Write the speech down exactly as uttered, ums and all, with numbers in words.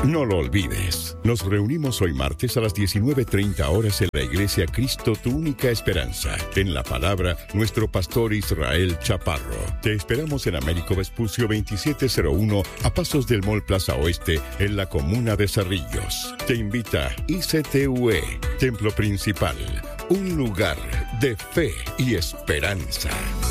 No lo olvides. Nos reunimos hoy martes a las diecinueve treinta horas en la Iglesia Cristo, tu única esperanza. En la palabra, nuestro pastor Israel Chaparro. Te esperamos en Américo Vespucio veintisiete cero uno, a pasos del Mall Plaza Oeste, en la comuna de Cerrillos. Te invita I C T U E, Templo Principal, un lugar de fe y esperanza.